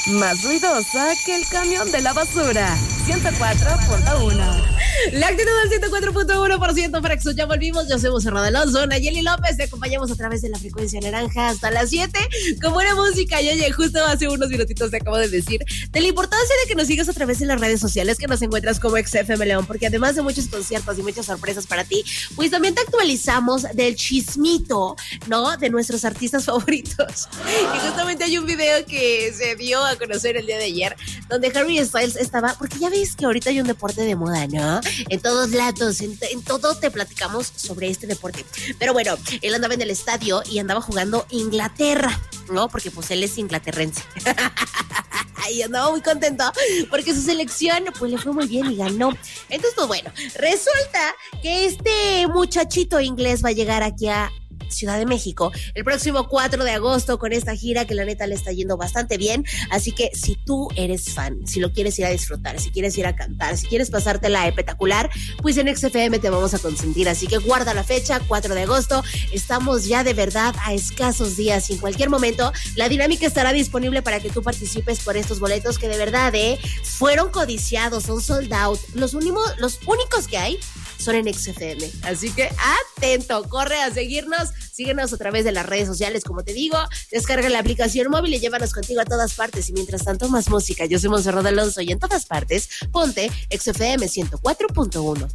Más ruidosa que el camión de la basura. 104.1. La actitud del 104.1%, Frexo. Ya volvimos. Yo soy Monserrat Alonso. Nayeli López. Te acompañamos a través de la frecuencia naranja hasta las 7 con buena música. Y oye, justo hace unos minutitos te acabo de decir de la importancia de que nos sigas a través de las redes sociales, que nos encuentras como XFM León, porque además de muchos conciertos y muchas sorpresas para ti, pues también te actualizamos del chismito, ¿no? De nuestros artistas favoritos. Y justamente hay un video que se dio a conocer el día de ayer, donde Harry Styles estaba, porque ya ves que ahorita hay un deporte de moda, ¿no? En todos lados, en todo te platicamos sobre este deporte. Pero bueno, él andaba en el estadio y andaba jugando Inglaterra, ¿no? Porque pues él es inglaterrense. Y andaba muy contento porque su selección pues le fue muy bien y ganó. Entonces, pues bueno, resulta que este muchachito inglés va a llegar aquí a Ciudad de México el próximo 4 de agosto con esta gira que la neta le está yendo bastante bien. Así que si tú eres fan, si lo quieres ir a disfrutar, si quieres ir a cantar, si quieres pasártela espectacular, pues en XFM te vamos a consentir. Así que guarda la fecha, 4 de agosto. Estamos ya de verdad a escasos días y en cualquier momento la dinámica estará disponible para que tú participes por estos boletos que de verdad fueron codiciados, son sold out. Los únicos que hay son en XFM. Así que atento, corre a seguirnos, síguenos a través de las redes sociales, como te digo, descarga la aplicación móvil y llévanos contigo a todas partes. Y mientras tanto, más música. Yo soy Monserrat Alonso y en todas partes, ponte XFM 104.1.